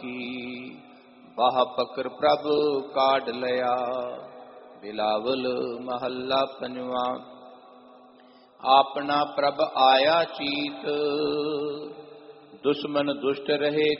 ਕੀ ਬਾਹ ਪਕਰ ਪ੍ਰਭ ਕਾਢ ਲਿਆ। ਬਿਲਾਵਲ ਮਹੱਲਾ ਪੰਜਵਾ। ਆਪਣਾ ਪ੍ਰਭ ਆਇਆ ਚੀਤ, ਦੁਸ਼ਮਨ ਦੁਸ਼ਟ ਰਹੇ